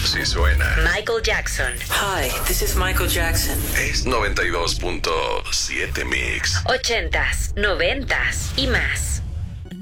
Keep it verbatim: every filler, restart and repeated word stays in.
sí suena. Michael Jackson. Hi, this is Michael Jackson. Es noventa y dos punto siete Mix. Ochentas, noventas y más.